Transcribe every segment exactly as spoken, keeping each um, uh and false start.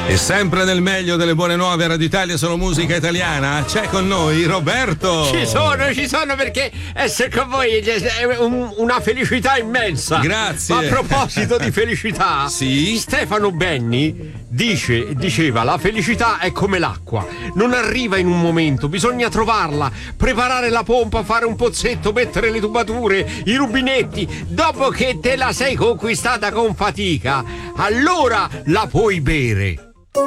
E sempre nel meglio delle buone nuove Radio Italia Solo Musica Italiana c'è con noi Roberto. Ci sono, ci sono perché essere con voi è un, una felicità immensa. Grazie. Ma a proposito di felicità, sì? Stefano Benni dice, diceva la felicità è come l'acqua, non arriva in un momento, bisogna trovarla, preparare la pompa, fare un pozzetto, mettere le tubature, i rubinetti. Dopo che te la sei conquistata con fatica, allora la puoi bere.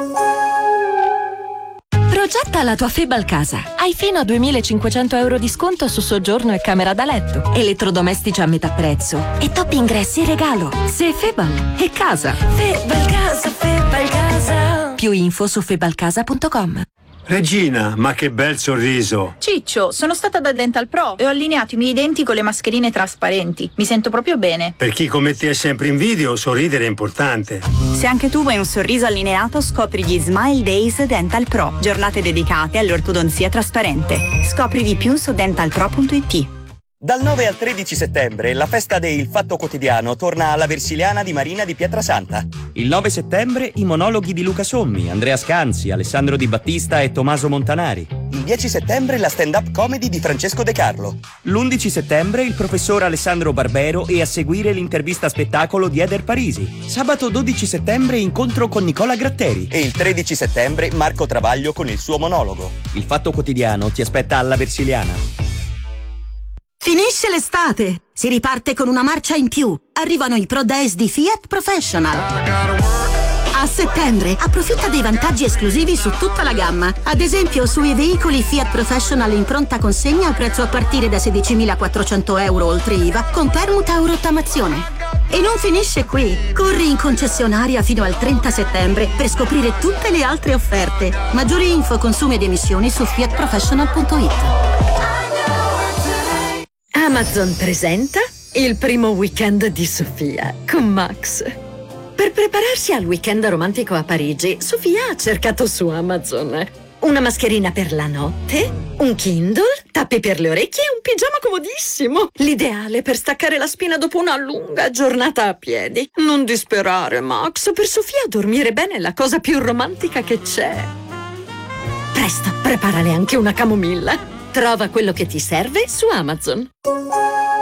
Progetta la tua Febal casa. Hai fino a duemilacinquecento euro di sconto su soggiorno e camera da letto. Elettrodomestici a metà prezzo. E top ingressi in regalo. Se Febal è casa. Febal casa, Febal casa. Più info su febalcasa punto com. Regina, ma che bel sorriso! Ciccio, sono stata da Dental Pro e ho allineato i miei denti con le mascherine trasparenti. Mi sento proprio bene. Per chi come te è sempre in video, sorridere è importante. Se anche tu vuoi un sorriso allineato, scopri gli Smile Days Dental Pro. Giornate dedicate all'ortodonzia trasparente. Scopri di più su dental pro punto it. Dal nove al tredici settembre la festa de Il Fatto Quotidiano torna alla Versiliana di Marina di Pietrasanta. Il nove settembre i monologhi di Luca Sommi, Andrea Scanzi, Alessandro Di Battista e Tommaso Montanari. Il dieci settembre la stand-up comedy di Francesco De Carlo. L'undici settembre il professor Alessandro Barbero e a seguire l'intervista spettacolo di Eder Parisi. Sabato dodici settembre incontro con Nicola Gratteri. E il tredici settembre Marco Travaglio con il suo monologo. Il Fatto Quotidiano ti aspetta alla Versiliana. Finisce l'estate, si riparte con una marcia in più. Arrivano i Pro Days di Fiat Professional. A settembre approfitta dei vantaggi esclusivi su tutta la gamma. Ad esempio sui veicoli Fiat Professional in pronta consegna a prezzo a partire da sedicimilaquattrocento euro oltre I V A con permuta o rottamazione. E non finisce qui. Corri in concessionaria fino al trenta settembre per scoprire tutte le altre offerte. Maggiori info, consumi ed emissioni su fiat professional punto it. Amazon presenta il primo weekend di Sofia con Max. Per prepararsi al weekend romantico a Parigi, Sofia ha cercato su Amazon una mascherina per la notte, un Kindle, tappi per le orecchie e un pigiama comodissimo. L'ideale per staccare la spina dopo una lunga giornata a piedi. Non disperare, Max, per Sofia dormire bene è la cosa più romantica che c'è. Presto, preparale anche una camomilla. Trova quello che ti serve su Amazon.